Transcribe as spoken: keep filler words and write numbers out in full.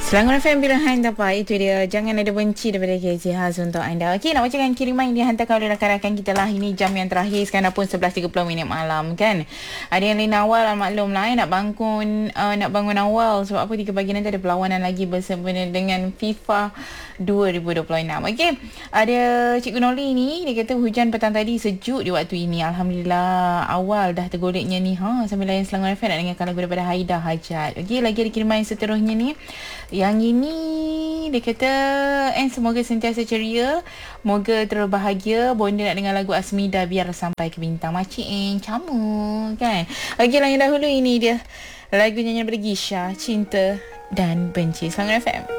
Selangor F M pilihan dapat itu dia. Jangan ada benci daripada K Z Haz untuk anda. Okey, nak bacakan kiriman yang dihantarkan oleh rakan-rakan kita lah. Ini jam yang terakhir sekarang dah pun sebelas tiga puluh minit malam kan. Ada yang lain awal, maklum lah eh, nak bangun uh, nak bangun awal sebab apa tiga pagi nanti ada perlawanan lagi bersama dengan FIFA dua ribu dua puluh enam. Okey, ada Cikgu Noli ni, dia kata hujan petang tadi sejuk di waktu ini. Alhamdulillah awal dah tergoleknya ni. Ha, sambil layan Selangor F M nak dengarkan lagu daripada Haida Hajat. Okey, lagi ada kiriman yang seterusnya ni. Yang ini dia kata, and semoga sentiasa ceria, moga terus bahagia. Bonda nak dengar lagu Asmida biar sampai ke bintang. Makcik eh camu kan. Okey, lah yang dahulu ini dia lagu nyanyian Bergisha, Cinta dan Benci. Selangor F M.